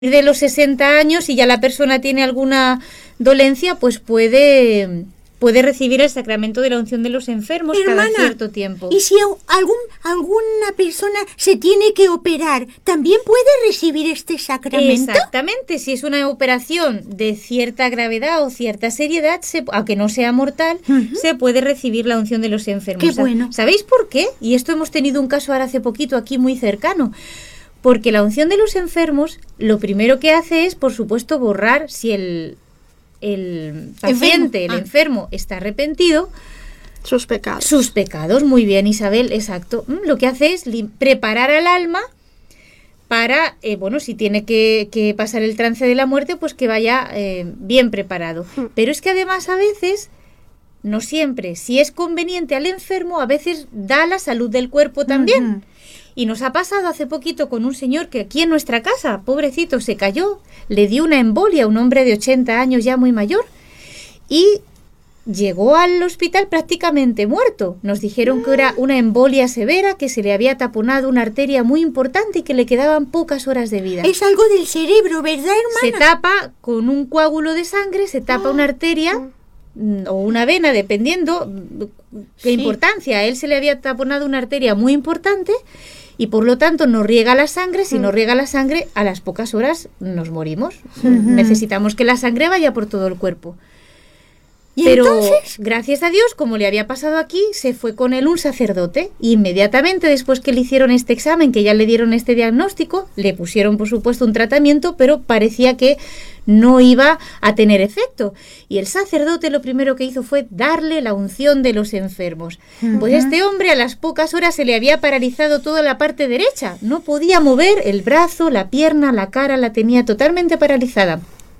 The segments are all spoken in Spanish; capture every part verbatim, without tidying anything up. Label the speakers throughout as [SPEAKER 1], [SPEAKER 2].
[SPEAKER 1] de los sesenta años, si ya la persona tiene alguna dolencia, pues puede, puede recibir el sacramento de la unción de los enfermos. Hermana, cada cierto tiempo.
[SPEAKER 2] Y si algún, alguna persona se tiene que operar, ¿también puede recibir este sacramento?
[SPEAKER 1] Exactamente, si es una operación de cierta gravedad o cierta seriedad, se, aunque no sea mortal, uh-huh. se puede recibir la unción de los enfermos.
[SPEAKER 2] ¡Qué bueno!
[SPEAKER 1] ¿Sabéis por qué? Y esto hemos tenido un caso ahora hace poquito aquí muy cercano. Porque la unción de los enfermos, lo primero que hace es, por supuesto, borrar si el, el paciente, enfermo. el ah. enfermo, está arrepentido.
[SPEAKER 3] Sus pecados.
[SPEAKER 1] Sus pecados, muy bien, Isabel, exacto. Lo que hace es preparar al alma para, eh, bueno, si tiene que, que pasar el trance de la muerte, pues que vaya eh, bien preparado. Hmm. Pero es que además a veces, no siempre, si es conveniente al enfermo, a veces da la salud del cuerpo también. Uh-huh. Y nos ha pasado hace poquito con un señor que aquí en nuestra casa, pobrecito, se cayó, le dio una embolia, un hombre de ochenta años ya muy mayor, y llegó al hospital prácticamente muerto. Nos dijeron que era una embolia severa, que se le había taponado una arteria muy importante y que le quedaban pocas horas de vida.
[SPEAKER 2] Es algo del cerebro, ¿verdad, hermana?
[SPEAKER 1] Se tapa con un coágulo de sangre, se tapa oh. una arteria o una vena, dependiendo qué sí. importancia. A él se le había taponado una arteria muy importante y por lo tanto no riega la sangre. Si mm. no riega la sangre, a las pocas horas nos morimos. Uh-huh. Necesitamos que la sangre vaya por todo el cuerpo. ¿Y Pero entonces? Gracias a Dios, como le había pasado aquí, se fue con él un sacerdote. Y inmediatamente después que le hicieron este examen, que ya le dieron este diagnóstico, le pusieron por supuesto un tratamiento, pero parecía que no iba a tener efecto. Y el sacerdote lo primero que hizo fue darle la unción de los enfermos. Uh-huh. Pues este hombre a las pocas horas se le había paralizado toda la parte derecha. No podía mover el brazo, la pierna, la cara, la tenía totalmente paralizada.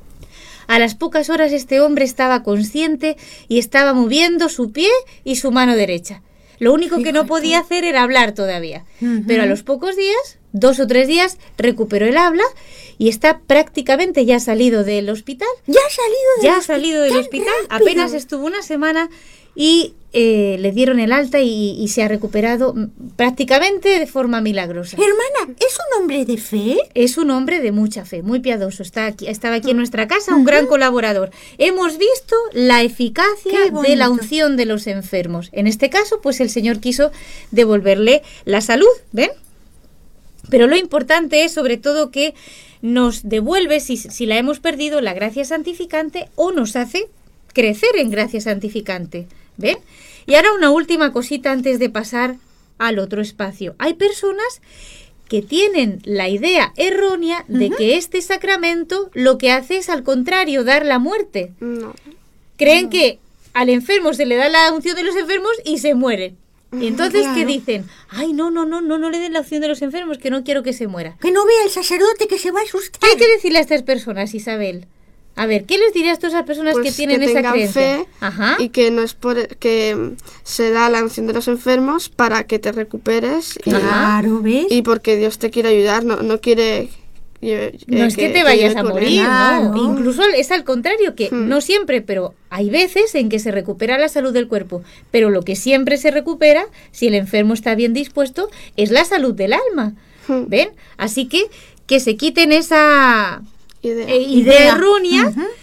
[SPEAKER 1] A las pocas horas este hombre estaba consciente y estaba moviendo su pie y su mano derecha. Lo único Fíjate. que no podía hacer era hablar todavía. Uh-huh. Pero a los pocos días, dos o tres días, recuperó el habla y está prácticamente ya salido del hospital.
[SPEAKER 2] ¿Ya ha salido del
[SPEAKER 1] ya
[SPEAKER 2] hospital?
[SPEAKER 1] ha salido del hospital.
[SPEAKER 2] Rápido.
[SPEAKER 1] Apenas estuvo una semana y eh, le dieron el alta y, y se ha recuperado prácticamente de forma milagrosa.
[SPEAKER 2] Hermana, ¿es un hombre de fe?
[SPEAKER 1] Es un hombre de mucha fe, muy piadoso. Está aquí, estaba aquí en nuestra casa, un uh-huh. gran colaborador. Hemos visto la eficacia de la unción de los enfermos. En este caso, pues el Señor quiso devolverle la salud, ¿ven? Pero lo importante es sobre todo que nos devuelve, si, si la hemos perdido, la gracia santificante o nos hace crecer en gracia santificante. ¿Ven? Y ahora una última cosita antes de pasar al otro espacio. Hay personas que tienen la idea errónea de uh-huh. que este sacramento lo que hace es al contrario, dar la muerte.
[SPEAKER 3] No.
[SPEAKER 1] Creen
[SPEAKER 3] no.
[SPEAKER 1] que al enfermo se le da la unción de los enfermos y se muere. Y entonces, claro. ¿qué dicen? Ay, no, no, no, no, no le den la unción de los enfermos, que no quiero que se muera.
[SPEAKER 2] Que no vea el sacerdote, que se va a asustar.
[SPEAKER 1] ¿Qué hay que decirle a estas personas, Isabel? A ver, ¿qué les dirías tú a esas personas
[SPEAKER 3] pues
[SPEAKER 1] que tienen
[SPEAKER 3] que
[SPEAKER 1] esa
[SPEAKER 3] tengan
[SPEAKER 1] creencia?
[SPEAKER 3] Fe
[SPEAKER 1] Ajá.
[SPEAKER 3] Y que no es por que se da la unción de los enfermos para que te recuperes. Y,
[SPEAKER 2] claro, ¿ves?
[SPEAKER 3] Y porque Dios te quiere ayudar, no, no quiere...
[SPEAKER 1] Eh, no es que, que te vayas que a morir, no. no. Incluso es al contrario, que hmm. no siempre, pero hay veces en que se recupera la salud del cuerpo. Pero lo que siempre se recupera, si el enfermo está bien dispuesto, es la salud del alma. Hmm. ¿Ven? Así que que se quiten esa...
[SPEAKER 3] idea,
[SPEAKER 1] eh, idea errónea uh-huh.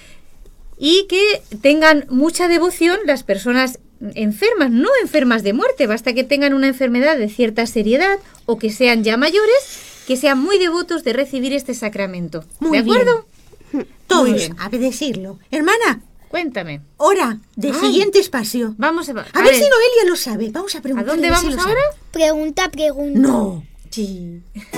[SPEAKER 1] y que tengan mucha devoción las personas enfermas, no enfermas de muerte, basta que tengan una enfermedad de cierta seriedad o que sean ya mayores, que sean muy devotos de recibir este sacramento.
[SPEAKER 2] Muy
[SPEAKER 1] ¿De acuerdo?
[SPEAKER 2] Bien. Todos, a ver decirlo. Hermana,
[SPEAKER 1] cuéntame.
[SPEAKER 2] Hora del Ay. siguiente espacio.
[SPEAKER 1] Vamos a, a,
[SPEAKER 2] a ver, ver si Noelia lo sabe. Vamos a preguntar.
[SPEAKER 1] ¿A dónde vamos
[SPEAKER 2] si
[SPEAKER 1] ahora?
[SPEAKER 4] Pregunta, pregunta.
[SPEAKER 2] No. Sí.